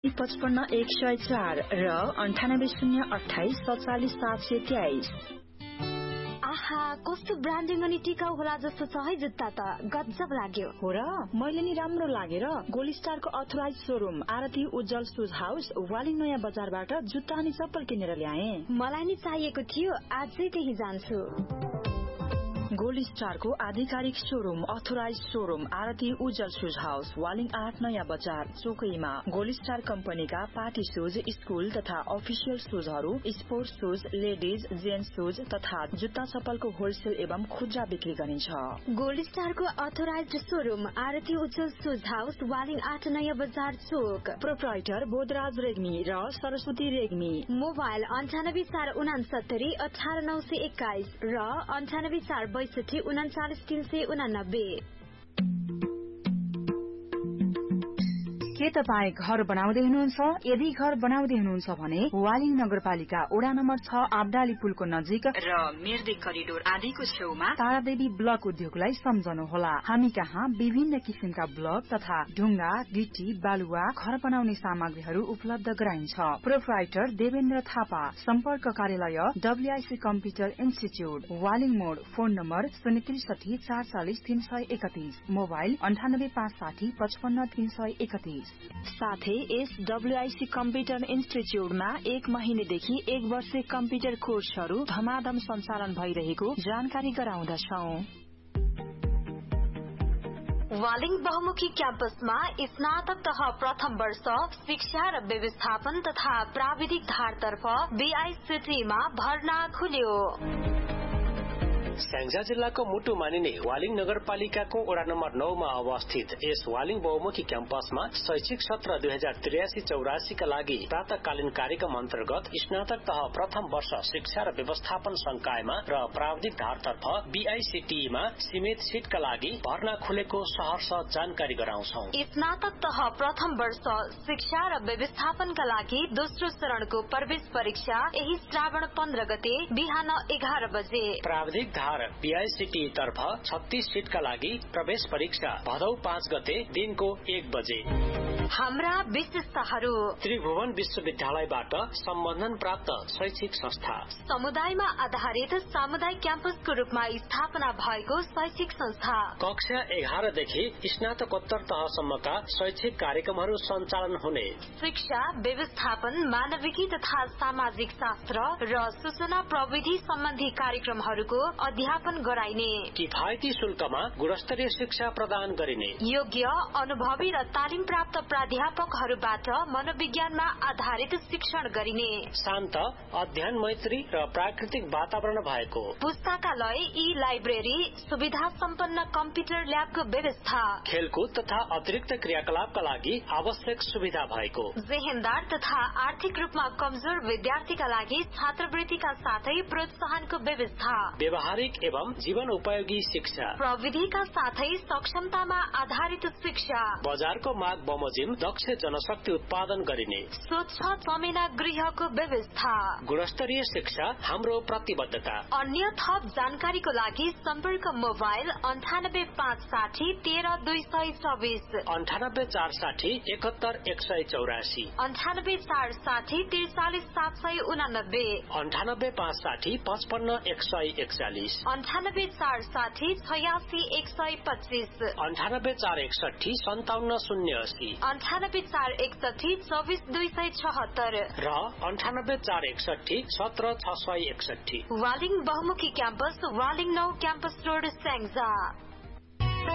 55 104 र 98 आहा, कस्तो ब्रान्डिङ अनि टिकाउ होला जस्तो छ है जुत्ता त गजब लाग्यो। हो र, मैले नि राम्रो लागेर गोल्ड स्टारको अथराइज शोरूम आरती उज्जवल शूज हाउस वालिङ नयाँ बजारबाट जुत्ता अनि चप्पल किनेर ल्याए। मलाई नि चाहिएको थियो, आजै त्यही जान्छु। गोल्ड स्टारको आधिकारिक शोरूम अथोराइज शोरूम आरती उज्जवल शूज हाउस वालिङ 8 नयाँ बजार चोकैमा। गोल्ड स्टार कम्पनीका पार्टी शूज, स्कूल तथा official शूजहरू, sports shoes, ladies, gents shoes तथा जुत्ता चप्पलको होलसेल एवं खुद्रा बिक्री गरिन्छ। गोल्ड स्टारको अथोराइज शोरूम आरती उज्जवल शूज हाउस वालिङ 8 नयाँ बजार चोक। प्रोप्राइटर बोधराज रेग्मी र सरस्वती रेग्मी। मोबाइल 98 469 18921 र 98 4 69 के तपाईँ घर बनाउँदै हुनुहुन्छ? यदि घर बनाउँदै हुनुहुन्छ भने वालिङ नगरपालिका वडा नम्बर 6 आब्दाली पुलको नजिक र मिर्दी करिडोर आदिको छेउमा तारादेवी ब्लक उद्योगलाई सम्झनुहोला। हामी कहाँ विभिन्न किसिमका ब्लक तथा ढुङ्गा, गिटी, बालुवा, घर बनाउने सामग्रीहरू उपलब्ध गराइन्छ। प्रोप्राइटर देवेन्द्र थापा। सम्पर्क कार्यालय WIC कम्प्युटर इन्स्टिच्युट वालिङ मोड। Phone number 063 440 331। मोबाइल 98 560 55 331। साथै WIC कम्प्युटर इन्स्टिच्युटमा 1 महिनेदेखि 1 वर्ष कम्प्युटर कोर्सहरू धमाधम सञ्चालन भइरहेको जानकारी गराउँदछौं। वालिङ बहुमुखी क्याम्पसमा स्नातक तह प्रथम वर्ष शिक्षा र व्यवस्थापन तथा प्राविधिक धारतर्फ BICT मा भर्ना खुल्यो। स्याङ्जा जिल्लाको मुटु मानिने वालिङ नगरपालिकाको वडा नम्बर 9 मा अवस्थित यस वालिङ बहुमुखी क्याम्पसमा शैक्षिक सत्र 2083-84 का लागि प्रातकालीन कार्यक्रम अन्तर्गत स्नातक तह प्रथम वर्ष शिक्षा र व्यवस्थापन संकायमा र प्राविधिक धारतर्फ BICT मा सीमित सीटका लागि भर्ना खुलेको सहर्ष जानकारी गराउँछौ। स्नातक तह प्रथम वर्ष शिक्षा र व्यवस्थापनका लागि दोस्रो चरणको प्रवेश परीक्षा यही श्रावण 15 गते बिहान 11 बजे। प्राविधिक BICT तर्फ 36 सीटका लागि प्रवेश परीक्षा भदौ 5 गते दिनको 1 बजे। हाम्रा विशेषताहरू: त्रिभुवन विश्वविद्यालयबाट सम्बन्धन प्राप्त शैक्षिक संस्था, समुदायमा आधारित सामुदायिक क्याम्पसको रूपमा स्थापना भएको शैक्षिक संस्था, कक्षा 11 देखि स्नातकोत्तर तहसम्मका शैक्षिक कार्यक्रमहरू सञ्चालन हुने, शिक्षा, व्यवस्थापन, मानविकी तथा सामाजिक शास्त्र र सूचना प्रविधि सम्बन्धी कार्यक्रमहरूको अध्यापन गराइने, किफायती शुल्कमा गुणस्तरीय शिक्षा प्रदान गरिने, योग्य अनुभवी र तालिम प्राप्त प्राध्यापकहरूबाट मनोविज्ञानमा आधारित शिक्षण गरिने, शान्त अध्ययन मैत्री र प्राकृतिक वातावरण भएको, पुस्तकालय, लाइब्रेरी, सुविधा सम्पन्न कम्प्युटर ल्याबको व्यवस्था, खेलकुद तथा अतिरिक्त क्रियाकलापका लागि आवश्यक सुविधा भएको, जेहेन्दार तथा आर्थिक रूपमा कमजोर विद्यार्थीका लागि छात्रवृत्तिका साथै प्रोत्साहनको व्यवस्था, व्यवहारिक एवं जीवन उपयोगी शिक्षा, प्रविधिका साथै सक्षमतामा आधारित शिक्षा, बजारको माग बमोजिम दक्ष जनशक्ति उत्पादन गरिने, स्वच्छ चमेना गृहको व्यवस्था, गुणस्तरीय शिक्षा हाम्रो प्रतिबद्धता। अन्य थप जानकारीको लागि सम्पर्क मोबाइल 98 560 13 224, 98 460 71 184, 98 460 43 789, 98 560 55 141, 98 460 86 125, 98 461 57 080, 98 461 24 276 र 98 461 17 661। वालिङ बहुमुखी campus Waling 9 campus road Syangja.